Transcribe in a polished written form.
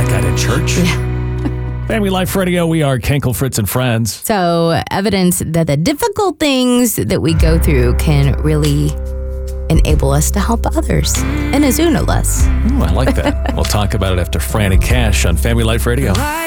guy in church. Family Life Radio, we are Kenkel, Fritz, and Friends. So, evidence that the difficult things that we go through can really enable us to help others and Azuna less. Ooh, I like that. We'll talk about it after Fran and Cash on Family Life Radio.